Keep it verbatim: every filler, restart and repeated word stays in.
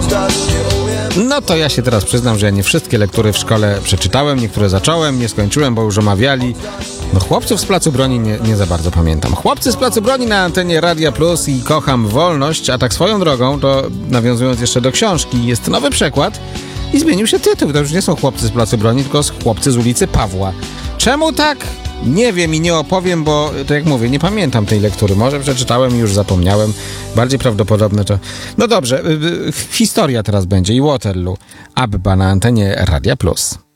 No to ja się teraz przyznam, że ja nie wszystkie lektury w szkole przeczytałem, niektóre zacząłem, nie skończyłem, bo już omawiali. No chłopców z Placu Broni nie, nie za bardzo pamiętam. Chłopcy z Placu Broni na antenie Radia Plus i Kocham Wolność, a tak swoją drogą, to nawiązując jeszcze do książki, jest nowy przekład i zmienił się tytuł. To już nie są Chłopcy z Placu Broni, tylko Chłopcy z ulicy Pawła. Czemu tak? Nie wiem i nie opowiem, bo to jak mówię, nie pamiętam tej lektury. Może przeczytałem i już zapomniałem. Bardziej prawdopodobne to... No dobrze, historia teraz będzie i Waterloo. Abba na antenie Radia Plus.